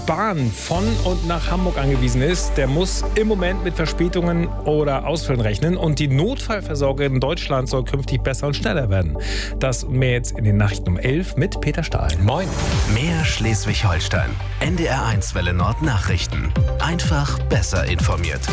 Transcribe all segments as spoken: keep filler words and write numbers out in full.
Bahn von und nach Hamburg angewiesen ist, der muss im Moment mit Verspätungen oder Ausfällen rechnen. Und die Notfallversorgung in Deutschland soll künftig besser und schneller werden. Das und mehr jetzt in den Nachrichten um elf mit Peter Stahl. Moin. Mehr Schleswig-Holstein. N D R eins Welle Nord Nachrichten. Einfach besser informiert.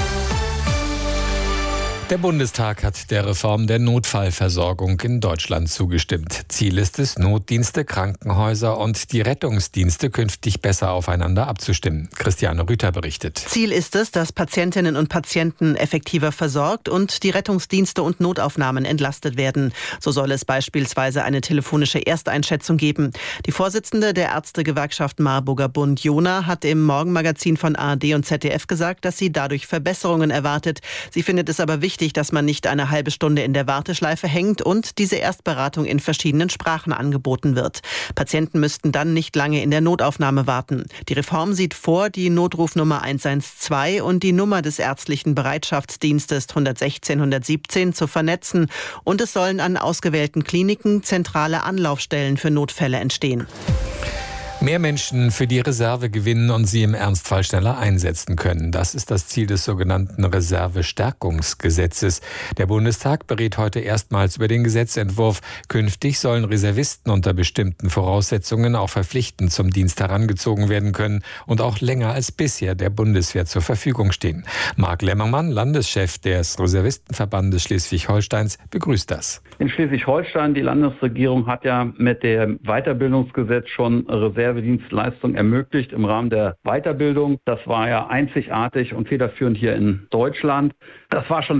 Der Bundestag hat der Reform der Notfallversorgung in Deutschland zugestimmt. Ziel ist es, Notdienste, Krankenhäuser und die Rettungsdienste künftig besser aufeinander abzustimmen. Christiane Rüther berichtet. Ziel ist es, dass Patientinnen und Patienten effektiver versorgt und die Rettungsdienste und Notaufnahmen entlastet werden. So soll es beispielsweise eine telefonische Ersteinschätzung geben. Die Vorsitzende der Ärztegewerkschaft Marburger Bund, Jona, hat im Morgenmagazin von A R D und Z D F gesagt, dass sie dadurch Verbesserungen erwartet. Sie findet es aber wichtig, dass man nicht eine halbe Stunde in der Warteschleife hängt und diese Erstberatung in verschiedenen Sprachen angeboten wird. Patienten müssten dann nicht lange in der Notaufnahme warten. Die Reform sieht vor, die Notrufnummer eins eins zwei und die Nummer des ärztlichen Bereitschaftsdienstes hundertsechzehn hundertsiebzehn zu vernetzen und es sollen an ausgewählten Kliniken zentrale Anlaufstellen für Notfälle entstehen. Mehr Menschen für die Reserve gewinnen und sie im Ernstfall schneller einsetzen können. Das ist das Ziel des sogenannten Reservestärkungsgesetzes. Der Bundestag berät heute erstmals über den Gesetzentwurf. Künftig sollen Reservisten unter bestimmten Voraussetzungen auch verpflichtend zum Dienst herangezogen werden können und auch länger als bisher der Bundeswehr zur Verfügung stehen. Marc Lemmermann, Landeschef des Reservistenverbandes Schleswig-Holsteins, begrüßt das. In Schleswig-Holstein, die Landesregierung hat ja mit dem Weiterbildungsgesetz schon Reservedienstleistung ermöglicht im Rahmen der Weiterbildung. Das war ja einzigartig und federführend hier in Deutschland. Das war schon